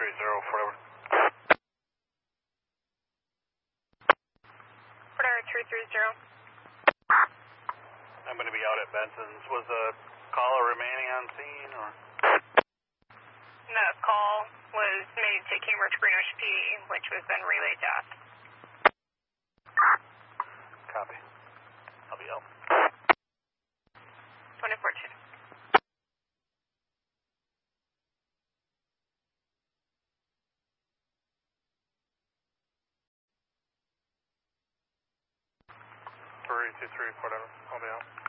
forever. Fort Air 330. I'm going to be out at Benson's. Was a caller remaining on scene, or? The call was made to Cambridge Green Ocean PD, which was then relayed to us. Copy. I'll be out. 24-2. Three, 2, 3, whatever. I'll be out.